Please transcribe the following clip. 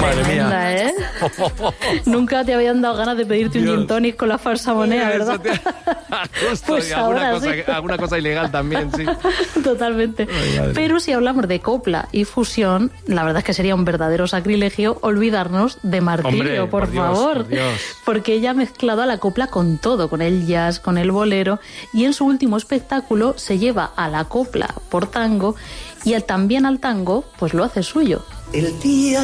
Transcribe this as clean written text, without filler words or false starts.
Tremenda, ¿eh? Nunca te habían dado ganas de pedirte un gin tonic con la falsa moneda, ¿verdad? Justo, Pues ahora sí. Alguna cosa ilegal también, sí. Totalmente. Ay, pero si hablamos de copla y fusión, la verdad es que sería un verdadero sacrilegio olvidarnos de Martirio, Hombre, por favor. Por Dios. Porque ella ha mezclado a la copla con todo, con el jazz, con el bolero, y en su último espectáculo se lleva a la copla por tango y también al tango, pues lo hace suyo. El día